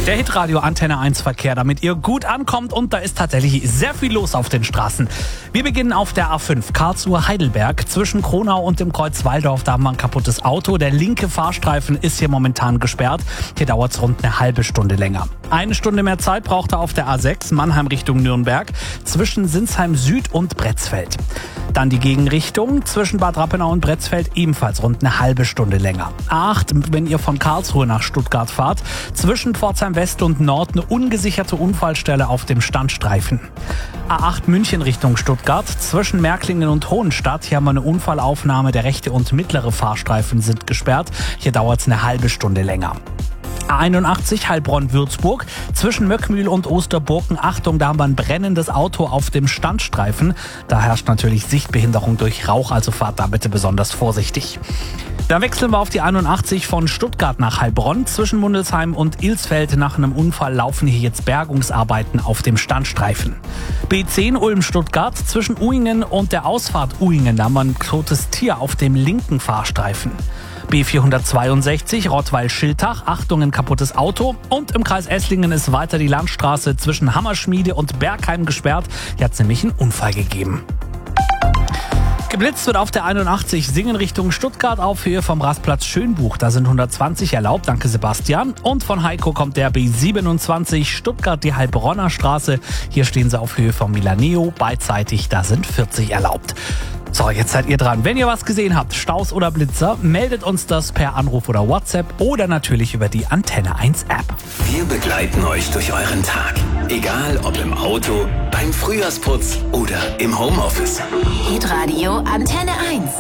Der Hitradio Antenne 1 Verkehr, damit ihr gut ankommt, und da ist tatsächlich sehr viel los auf den Straßen. Wir beginnen auf der A5 Karlsruhe-Heidelberg zwischen Kronau und dem Kreuz Walldorf. Da haben wir ein kaputtes Auto. Der linke Fahrstreifen ist hier momentan gesperrt. Hier dauert es rund eine halbe Stunde länger. Eine Stunde mehr Zeit braucht er auf der A6 Mannheim Richtung Nürnberg zwischen Sinsheim Süd und Bretzfeld. Dann die Gegenrichtung zwischen Bad Rappenau und Bretzfeld, ebenfalls rund eine halbe Stunde länger. A8, wenn ihr von Karlsruhe nach Stuttgart fahrt, zwischen Pforzheim West und Nord eine ungesicherte Unfallstelle auf dem Standstreifen. A8 München Richtung Stuttgart, zwischen Märklingen und Hohenstadt, hier haben wir eine Unfallaufnahme, der rechte und mittlere Fahrstreifen sind gesperrt, hier dauert es eine halbe Stunde länger. A81 Heilbronn-Würzburg, zwischen Möckmühl und Osterburken, Achtung, da haben wir ein brennendes Auto auf dem Standstreifen. Da herrscht natürlich Sichtbehinderung durch Rauch, also fahrt da bitte besonders vorsichtig. Dann wechseln wir auf die 81 von Stuttgart nach Heilbronn. Zwischen Mundelsheim und Ilsfeld nach einem Unfall laufen hier jetzt Bergungsarbeiten auf dem Standstreifen. B10 Ulm-Stuttgart, zwischen Uhingen und der Ausfahrt Uhingen, da haben wir ein totes Tier auf dem linken Fahrstreifen. B462 Rottweil-Schiltach, Achtung, ein kaputtes Auto. Und im Kreis Esslingen ist weiter die Landstraße zwischen Hammerschmiede und Bergheim gesperrt. Hier hat es nämlich einen Unfall gegeben. Geblitzt wird auf der 81 Singen Richtung Stuttgart auf Höhe vom Rastplatz Schönbuch. Da sind 120 erlaubt, danke Sebastian. Und von Heiko kommt der B27 Stuttgart, die Heilbronner Straße. Hier stehen sie auf Höhe vom Milaneo, beidseitig, da sind 40 erlaubt. So, jetzt seid ihr dran. Wenn ihr was gesehen habt, Staus oder Blitzer, meldet uns das per Anruf oder WhatsApp oder natürlich über die Antenne 1 App. Wir begleiten euch durch euren Tag. Egal ob im Auto, beim Frühjahrsputz oder im Homeoffice. Hitradio Antenne 1.